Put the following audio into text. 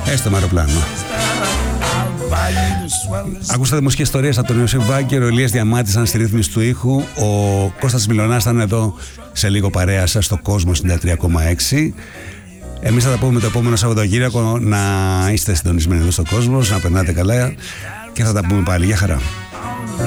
Έστω με αεροπλάνο. Ακούσατε μουσικές ιστορίες από τον Ιωσήφ Βάγκερ, ο Ηλίας Διαμάτης ήταν στη ρύθμιση του ήχου, ο Κώστας Μιλωνάς ήταν εδώ σε λίγο παρέα σας στο Κόσμο 93,6. Εμείς θα τα πούμε το επόμενο Σαββατοκύριακο, να είστε συντονισμένοι εδώ στο Κόσμο, να περνάτε καλά και θα τα πούμε πάλι. Γεια χαρά.